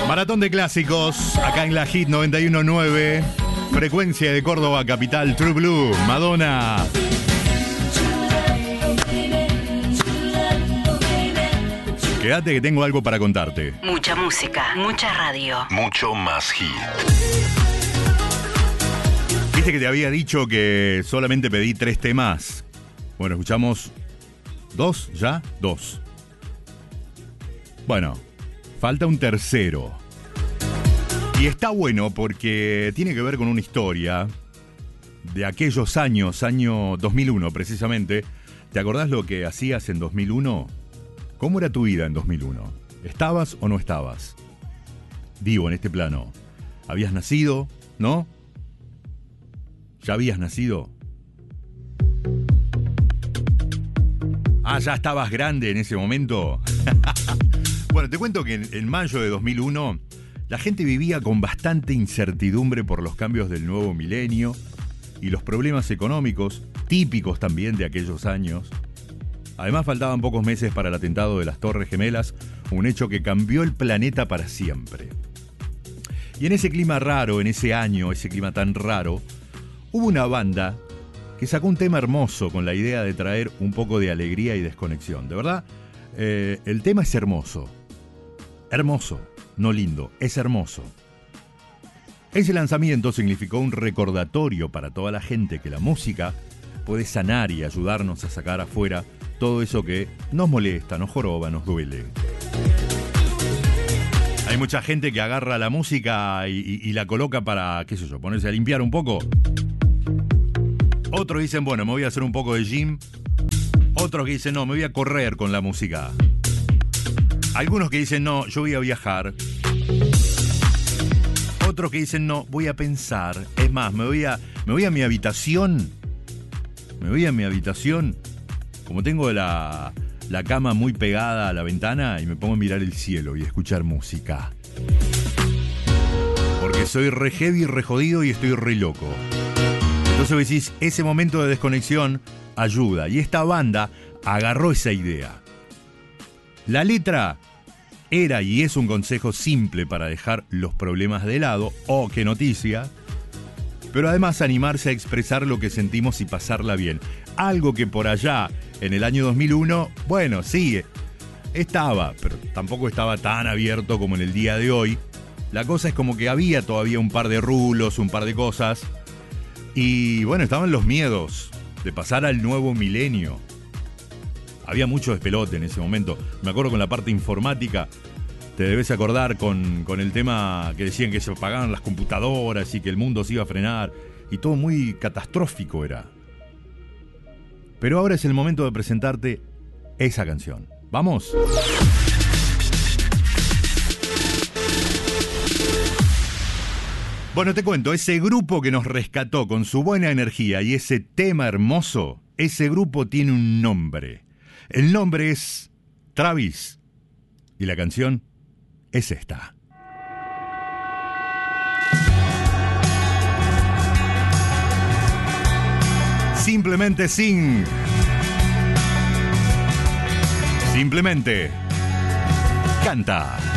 Maratón de clásicos, acá en la Hit 91.9, frecuencia de Córdoba capital, True Blue, Madonna. Quédate que tengo algo para contarte. Mucha música, mucha radio. Mucho más hit. Viste que te había dicho que solamente pedí 3 temas. Bueno, escuchamos 2, ¿ya? 2. Bueno, falta un tercero. Y está bueno porque tiene que ver con una historia de aquellos años, año 2001 precisamente. ¿Te acordás lo que hacías en 2001? ¿Cómo era tu vida en 2001? ¿Estabas o no estabas? Digo, en este plano. ¿Habías nacido? ¿No? ¿Ya habías nacido? Ah, ¿ya estabas grande en ese momento? Bueno, te cuento que en mayo de 2001 la gente vivía con bastante incertidumbre por los cambios del nuevo milenio y los problemas económicos típicos también de aquellos años. Además, faltaban pocos meses para el atentado de las Torres Gemelas, un hecho que cambió el planeta para siempre. Y en ese clima raro, en ese año, ese clima tan raro, hubo una banda que sacó un tema hermoso con la idea de traer un poco de alegría y desconexión. De verdad, el tema es hermoso. Hermoso, no lindo, es hermoso. Ese lanzamiento significó un recordatorio para toda la gente que la música puede sanar y ayudarnos a sacar afuera todo eso que nos molesta, nos joroba, nos duele. Hay mucha gente que agarra la música y la coloca para, qué sé yo, ponerse a limpiar un poco. Otros dicen, bueno, me voy a hacer un poco de gym. Otros que dicen, no, me voy a correr con la música. Algunos que dicen, no, yo voy a viajar. Otros que dicen, no, voy a pensar. Es más, me voy a mi habitación. Me voy a mi habitación. Como tengo la cama muy pegada a la ventana y me pongo a mirar el cielo y a escuchar música. Porque soy re heavy, re jodido y estoy re loco. Entonces vos decís, ese momento de desconexión ayuda. Y esta banda agarró esa idea. La letra era y es un consejo simple para dejar los problemas de lado. ¡Oh, qué noticia! Pero además animarse a expresar lo que sentimos y pasarla bien. Algo que por allá, en el año 2001, bueno, sí, estaba, pero tampoco estaba tan abierto como en el día de hoy. La cosa es como que había todavía un par de rulos, un par de cosas. Y bueno, estaban los miedos de pasar al nuevo milenio. Había mucho despelote en ese momento. Me acuerdo con la parte informática. Te debes acordar con el tema que decían que se apagaban las computadoras y que el mundo se iba a frenar. Y todo muy catastrófico era. Pero ahora es el momento de presentarte esa canción. ¿Vamos? Bueno, te cuento, ese grupo que nos rescató con su buena energía y ese tema hermoso, ese grupo tiene un nombre. El nombre es Travis. Y la canción es esta. Simplemente sing. Simplemente canta.